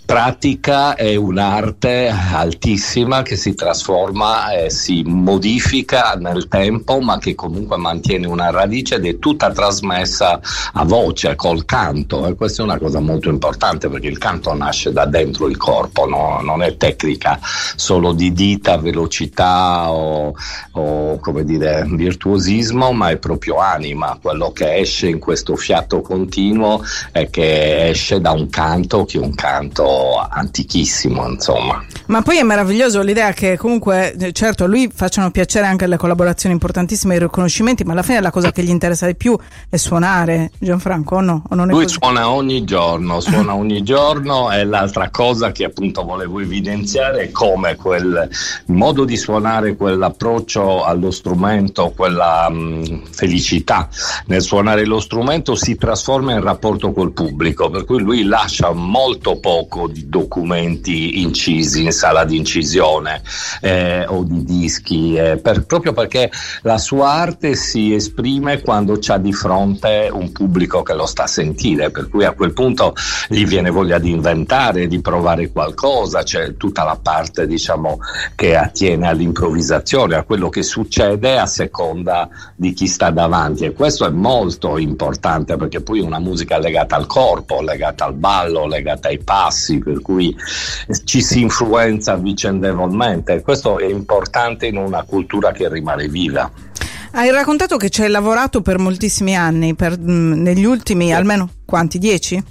pratica è un'arte altissima che si trasforma e si modifica nel tempo, ma che comunque mantiene una radice ed è tutta trasmessa a voce, col canto, e questa è una cosa molto importante, perché il canto nasce da dentro il corpo, no? Non è tecnica solo di dita, velocità o come dire virtuosismo, ma è proprio anima, quello che esce in questo fiato continuo e che esce da un canto che è un canto antichissimo, insomma. Ma poi è meraviglioso l'idea che comunque, certo, a lui facciano piacere anche le collaborazioni importantissime, i riconoscimenti, ma alla fine la cosa che gli interessa di più è suonare, Gianfranco, o no? O non è lui così? suona ogni giorno e l'altra cosa che appunto volevo evidenziare è come quel modo di suonare, quell'approccio allo strumento, quella felicità nel suonare lo strumento si trasforma in rapporto col pubblico, per cui lui lascia molto poco di documenti incisi in sala di incisione o di dischi, proprio perché la sua arte si esprime quando c'ha di fronte un pubblico che lo sta a sentire, per cui a quel punto gli viene voglia di inventare, di provare qualcosa, c'è tutta la parte diciamo che attiene all'improvvisazione, a quello che succede a seconda di chi sta davanti, e questo è molto importante perché poi è una musica legata al corpo, legata al ballo, legata ai passi, per cui ci si influenza vicendevolmente. Questo è importante in una cultura che rimane viva. Hai raccontato che ci hai lavorato per moltissimi anni, negli ultimi almeno quanti? 10?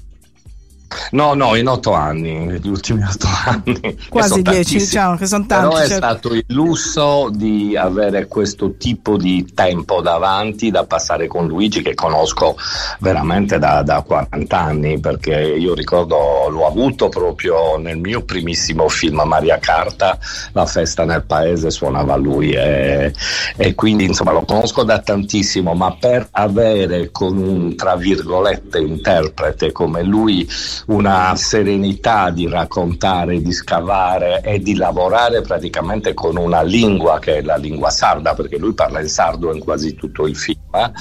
No, in 8 anni, negli ultimi 8 anni. Quasi 10, diciamo che sono tanti. Però è stato il lusso di avere questo tipo di tempo davanti da passare con Luigi, che conosco veramente da 40 anni, perché io ricordo l'ho avuto proprio nel mio primissimo film Maria Carta, La festa nel paese, suonava lui e quindi insomma lo conosco da tantissimo, ma per avere con un tra virgolette interprete come lui una serenità di raccontare, di scavare e di lavorare praticamente con una lingua che è la lingua sarda, perché lui parla in sardo in quasi tutto il film,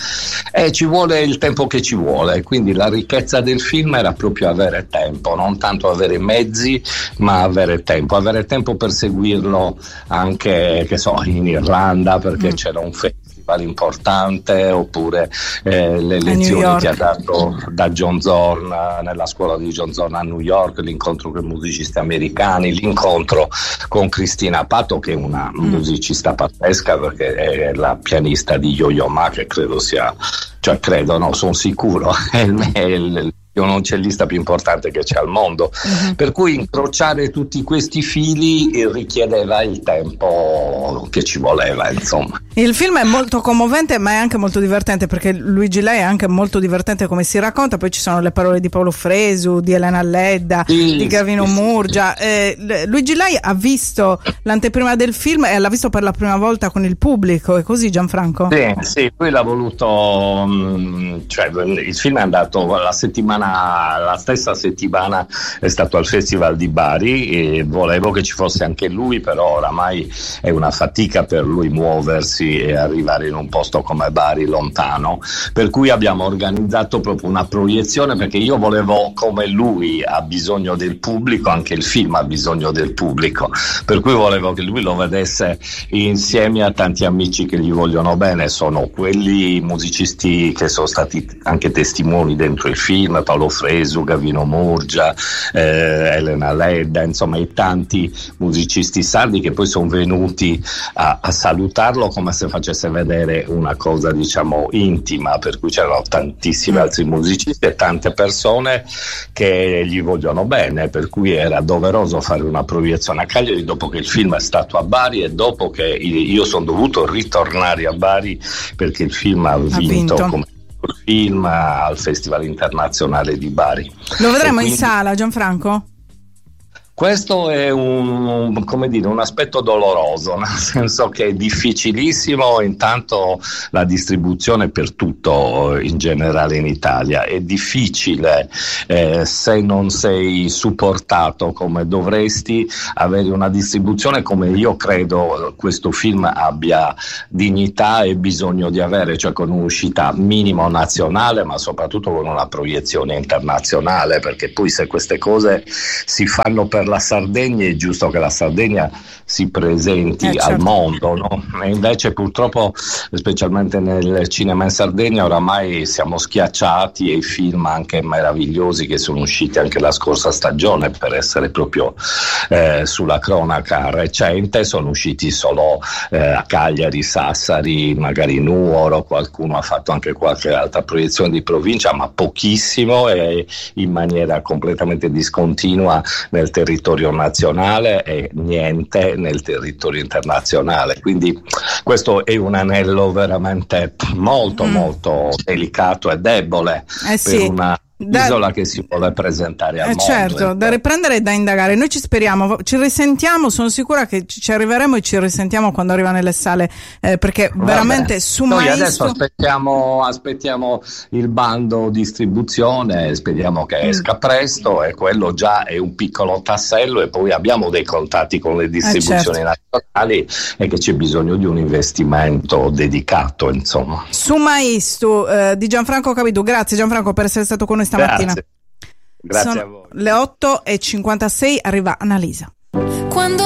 e ci vuole il tempo che ci vuole, quindi la ricchezza del film era proprio avere tempo, non tanto avere mezzi ma avere tempo per seguirlo anche in Irlanda, perché c'era un festival importante, oppure le lezioni che ha dato da John Zorn nella scuola di John Zorn a New York, l'incontro con i musicisti americani, l'incontro con Cristina Pato, che è una musicista pazzesca perché è la pianista di Yo-Yo Ma, che credo sia, sono sicuro è il violoncellista più importante che c'è al mondo, per cui incrociare tutti questi fili richiedeva il tempo che ci voleva, insomma. Il film è molto commovente, ma è anche molto divertente, perché Luigi Lei è anche molto divertente come si racconta, poi ci sono le parole di Paolo Fresu, di Elena Ledda, di Gavino Murgia. Luigi Lei ha visto l'anteprima del film e l'ha visto per la prima volta con il pubblico, è così, Gianfranco? Sì, poi l'ha voluto, il film è andato la stessa settimana è stato al Festival di Bari e volevo che ci fosse anche lui, però oramai è una fatica per lui muoversi e arrivare in un posto come Bari, lontano, per cui abbiamo organizzato proprio una proiezione, perché io volevo, come lui ha bisogno del pubblico, anche il film ha bisogno del pubblico, per cui volevo che lui lo vedesse insieme a tanti amici che gli vogliono bene, sono quelli musicisti che sono stati anche testimoni dentro il film, Paolo Fresu, Gavino Murgia, Elena Ledda, insomma i tanti musicisti sardi che poi sono venuti a salutarlo come se facesse vedere una cosa intima, per cui c'erano tantissimi altri musicisti e tante persone che gli vogliono bene, per cui era doveroso fare una proiezione a Cagliari dopo che il film è stato a Bari e dopo che io sono dovuto ritornare a Bari perché il film ha vinto come film al Festival Internazionale di Bari. Lo vedremo in sala, Gianfranco? Questo è come dire, un aspetto doloroso, nel senso che è difficilissimo intanto la distribuzione per tutto in generale in Italia, è difficile se non sei supportato come dovresti avere una distribuzione come io credo questo film abbia dignità e bisogno di avere, cioè con un'uscita minimo nazionale ma soprattutto con una proiezione internazionale, perché poi se queste cose si fanno per la Sardegna è giusto che la Sardegna si presenti certo. al mondo, no? E invece purtroppo specialmente nel cinema in Sardegna oramai siamo schiacciati e i film anche meravigliosi che sono usciti anche la scorsa stagione per essere proprio sulla cronaca recente sono usciti solo a Cagliari, Sassari, magari Nuoro, qualcuno ha fatto anche qualche altra proiezione di provincia ma pochissimo e in maniera completamente discontinua nel territorio nazionale e niente nel territorio internazionale, quindi questo è un anello veramente molto delicato e debole per una isola che si vuole presentare al mondo. Certo, da riprendere e da indagare. Noi ci speriamo, ci risentiamo, sono sicura che ci arriveremo e ci risentiamo quando arriva nelle sale, perché veramente su Noi Maestro... adesso aspettiamo il bando distribuzione, speriamo che esca presto e quello già è un piccolo tassello e poi abbiamo dei contatti con le distribuzioni nazionali e che c'è bisogno di un investimento dedicato, insomma. Su Maestro di Gianfranco Capitu. Grazie Gianfranco per essere stato con noi stamattina. Grazie Sono a voi. Le 8:56, arriva Annalisa. Quando